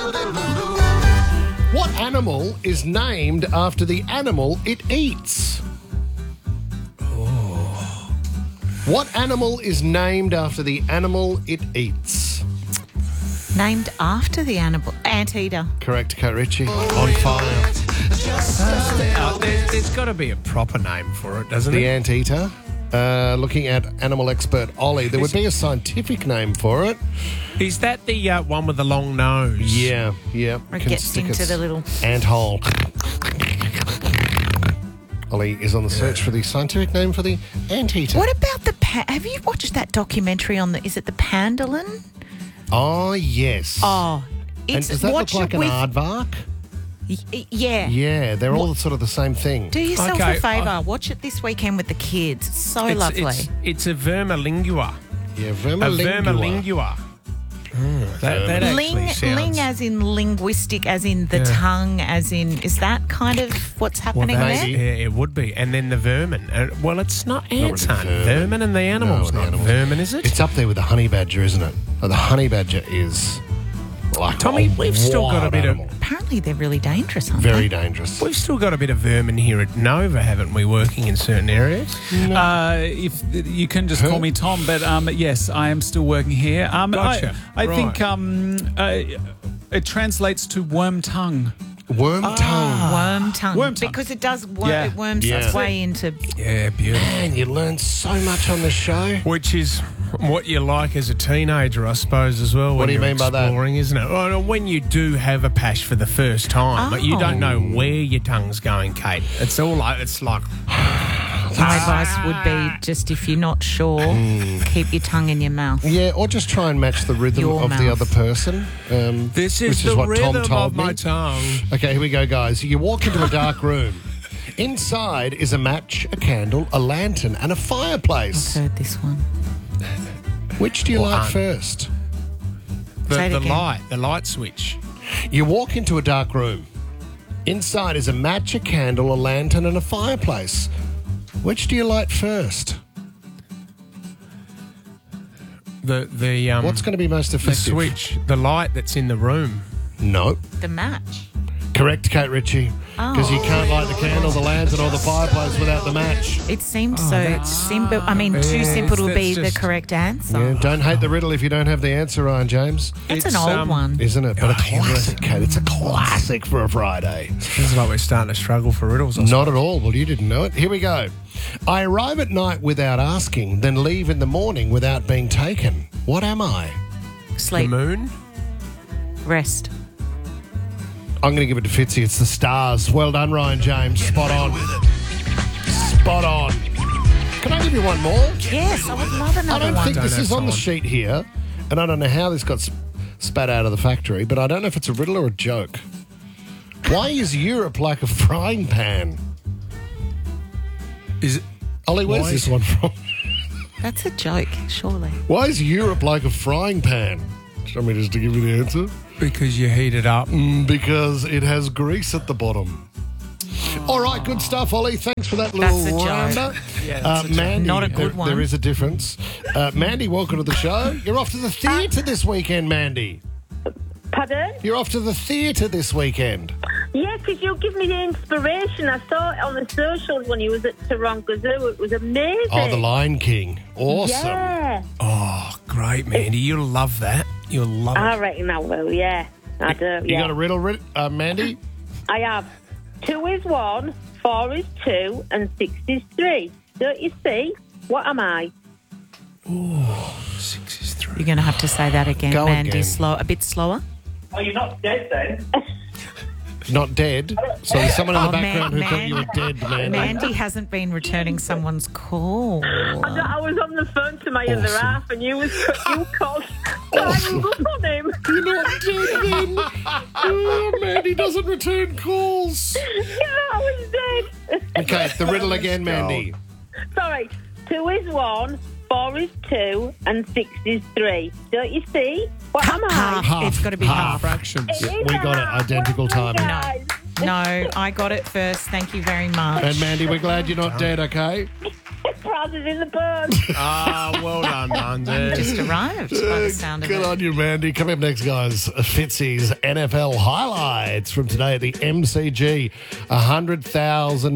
What animal is named after the animal it eats? What animal is named after the animal it eats? Named after the animal. Anteater. Correct, Kate Ritchie. On fire. There's got to be a proper name for it, doesn't The it? anteater. Looking at animal expert Ollie, there would be a scientific name for it. Is that the one with the long nose? Yeah. Or it gets into the little... ant hole. Ollie is on the search for the scientific name for the anteater. What about the... Have you watched that documentary on the... Is it the pangolin? Oh, yes. Oh, And it's... does that look like an aardvark? Yeah. Yeah, they're all sort of the same thing. Do yourself Okay, a favour. Watch it this weekend with the kids. It's so lovely. It's a vermilingua. Yeah, A vermilingua. vermilingua. That actually sounds... Ling as in linguistic, as in the tongue, as in... Is that kind of what's happening there? Yeah, it would be. And then the vermin. Well, it's not ants, really aren't vermin and the animals. No, the not animals. vermin, is it? It's up there with the honey badger, isn't it? Oh, the honey badger is like Tommy, a we've still got a wild bit animal. of... Apparently they're really dangerous, aren't Very they? dangerous. We've still got a bit of vermin here at Nova, haven't we, working in certain areas? If you can just call me Tom, but yes, I am still working here. Gotcha. I Right. think it translates to worm tongue. Worm tongue. Worm tongue. Worm tongue. Because it does Yeah. it worms Yeah. its way into... Yeah, beautiful. Man, you learn so much on the show. Which is what you like as a teenager, I suppose, as well. What when do you you're mean by that? exploring, isn't it? Well, when you do have a pash for the first time, but you don't know where your tongue's going, Kate. It's all like, it's like... My advice would be just if you're not sure, keep your tongue in your mouth. Yeah, or just try and match the rhythm Your of the mouth. other person. This which is the what Tom rhythm told of me. my tongue. Okay, here we go, guys. You walk into a dark room. Inside is a match, a candle, a lantern, and a fireplace. I've heard this one. Which do you Well, like first? Say it The again. light switch. You walk into a dark room. Inside is a match, a candle, a lantern, and a fireplace. Which do you light first? The What's going to be most the effective? switch, the light that's in the room. No. The match. Correct, Kate Ritchie. Because you can't light the candle, the lantern, or the fireplace without the match. It seems so simple. I mean, too simple to be the just- correct answer. Yeah, don't hate the riddle if you don't have the answer, Ryan James. It's an It's, old one. Isn't it? But a Oh, classic, Kate. It's a classic for a Friday. It's like we're starting to struggle for riddles. I Not at all. Well, you didn't know it. Here we go. I arrive at night without asking, then leave in the morning without being taken. What am I? The Sleep. moon? Rest. I'm going to give it to Fitzy. It's the stars. Well done, Ryan James. Spot on. Spot on. Can I give you one more? Yes, I would love I another don't one. think Don't this have is on the time. sheet here, and I don't know how this got spat out of the factory, but I don't know if it's a riddle or a joke. Why is Europe like a frying pan? Is it? Ollie, where's Why this is- one from? That's a joke, surely. Why is Europe like a frying pan? Do you want me just to give you the answer? Because you heat it up. Because it has grease at the bottom. All right, good stuff, Ollie. Thanks for that little That's a joke. rounder. Yeah, that's a joke. Mandy, Not a good one. There is a difference. Mandy, welcome to the show. You're off to the theatre this weekend, Mandy. Pardon? You're off to the theatre this weekend. Yeah, because you give me the inspiration. I saw it on the socials when you was at Taronga Zoo. It was amazing. Oh, The Lion King. Awesome. Yeah. Oh, great, Mandy. You'll love that. You'll love it. I reckon I will, yeah. I do, You yeah. got a riddle, Mandy? I have 2 is 1, 4 is 2, and 6 is 3. Don't you see? What am I? 6 is 3. You're going to have to say that again, Go Mandy. again. A bit slower. Oh, you're not dead then? Not dead. So there's someone in the Oh, background who thought Man- you were dead, Mandy. Mandy hasn't been returning someone's call. I was on the phone to my other Awesome. half, and you called. So I hung up on him. You're not dead then. Oh, Mandy doesn't return calls. Yeah, I was dead. Okay, the riddle again, Mandy. Sorry, 2 is 1, 4 is 2, and 6 is 3. Don't you see? What am I? Half. It's got to be half. Fractions. It is we a got it. half. Identical Well done, timing. guys. No, I got it first. Thank you very much. And Mandy, we're glad you're not dead, okay? surprise is in the bird. Ah, well done, Mandy. Just arrived by the sound of Good it. on you, Mandy. Coming up next, guys, Fitzy's NFL highlights from today at the MCG. 100,000